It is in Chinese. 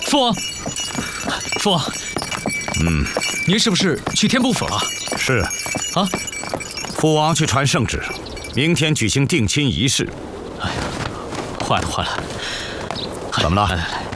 父王，父王，您是不是去天不府了？ 是。 啊， 父王去传圣旨，明天举行定亲仪式。 哎呀，坏了坏了！ 怎么了？ 来来来。